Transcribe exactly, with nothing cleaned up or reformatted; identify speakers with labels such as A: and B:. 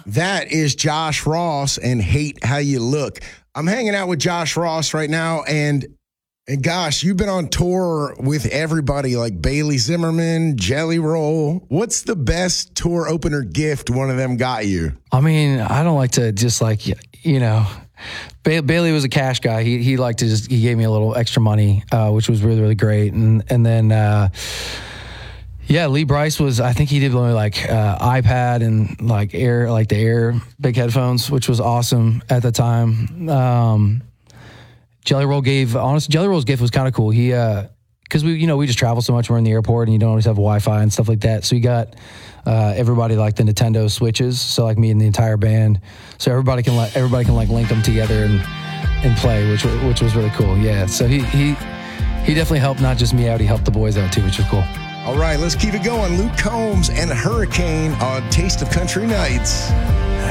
A: That is Josh Ross and Hate How You Look. I'm hanging out with Josh Ross right now, and and gosh, you've been on tour with everybody like Bailey Zimmerman, Jelly Roll. What's the best tour opener gift one of them got you?
B: I mean, I don't like to just like, you know, ba- Bailey was a cash guy. He he liked to just, he gave me a little extra money, uh, which was really, really great. And, and then, uh, yeah, Lee Brice was, I think he did only like uh, iPad and like Air, like the Air big headphones, which was awesome at the time. Um, Jelly Roll gave, honestly, Jelly Roll's gift was kind of cool. He, uh, cause we, you know, we just travel so much. We're in the airport and you don't always have Wi-Fi and stuff like that. So he got uh, everybody like the Nintendo Switches. So like me and the entire band. So everybody can like, everybody can like link them together and, and play, which, which was really cool. Yeah. So he, he, he definitely helped not just me out. He helped the boys out too, which was cool.
A: All right, let's keep it going. Luke Combs and Hurricane on Taste of Country Nights.